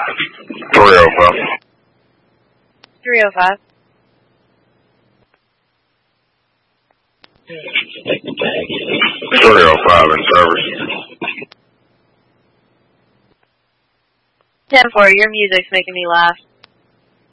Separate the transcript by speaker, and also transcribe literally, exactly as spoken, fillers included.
Speaker 1: three oh five.
Speaker 2: three oh five.
Speaker 1: three oh five in service.
Speaker 2: ten four, your music's making me laugh.